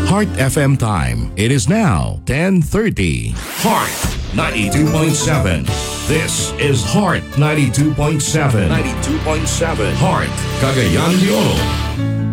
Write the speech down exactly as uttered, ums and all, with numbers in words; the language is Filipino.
Heart F M time. It is now ten thirty. Heart ninety-two point seven. This is Heart ninety-two point seven. ninety-two point seven. Heart, Cagayan de Oro.